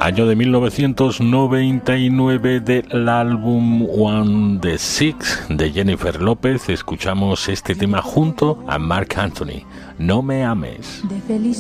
Año de 1999 del álbum One the Six de Jennifer López. Escuchamos este tema junto a Marc Anthony, No me ames. De feliz